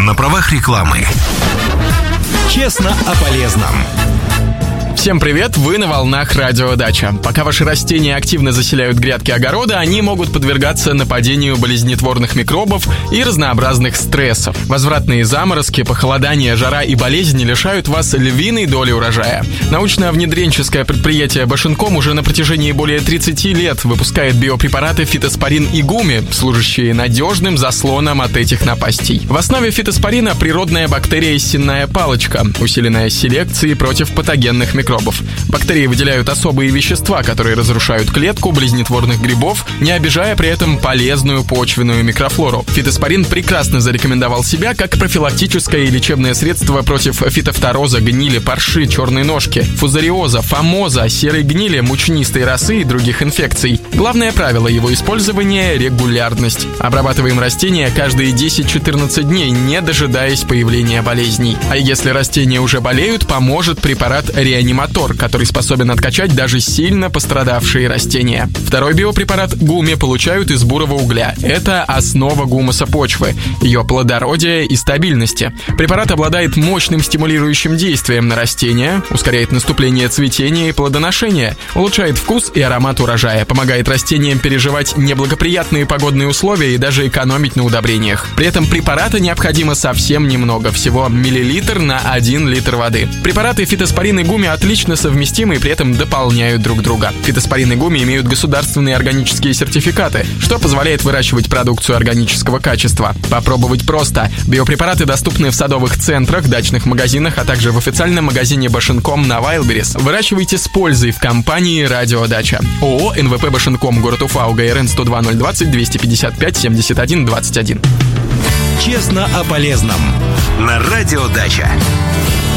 на правах рекламы. Честно о полезном. Всем привет, вы на волнах Радио Дача. Пока ваши растения активно заселяют грядки огорода, они могут подвергаться нападению болезнетворных микробов и разнообразных стрессов. Возвратные заморозки, похолодание, жара и болезни лишают вас львиной доли урожая. Научно-внедренческое предприятие Башенком уже на протяжении более 30 лет выпускает биопрепараты фитоспорин и гуми, служащие надежным заслоном от этих напастей. В основе фитоспорина природная бактерия сенная палочка, усиленная селекцией против патогенных микробов. Бактерии выделяют особые вещества, которые разрушают клетку болезнетворных грибов, не обижая при этом полезную почвенную микрофлору. Фитоспорин прекрасно зарекомендовал себя как профилактическое и лечебное средство против фитофтороза, гнили, парши, черной ножки, фузариоза, фомоза, серой гнили, мучнистой росы и других инфекций. Главное правило его использования – регулярность. Обрабатываем растения каждые 10-14 дней, не дожидаясь появления болезней. А если растения уже болеют, поможет препарат реаниматор, который способен откачать даже сильно пострадавшие растения. Второй биопрепарат гуми получают из бурого угля. Это основа гумуса почвы, ее плодородия и стабильности. Препарат обладает мощным стимулирующим действием на растения, ускоряет наступление цветения и плодоношения, улучшает вкус и аромат урожая, помогает растениям переживать неблагоприятные погодные условия и даже экономить на удобрениях. При этом препарата необходимо совсем немного, всего миллилитр на 1 литр воды. Препараты фитоспорин и гуми отлично совместимы и при этом дополняют друг друга. Фитоспорин и гуми имеют государственные органические сертификаты, что позволяет выращивать продукцию органического качества. Попробовать просто. Биопрепараты доступны в садовых центрах, дачных магазинах, а также в официальном магазине Башенком на Вайлдберрис. Выращивайте с пользой в компании Радио Дача. ООО НВП Башенком, город Уфа, УГРН 102 020 255 71 21. Честно о полезном на Радио Дача.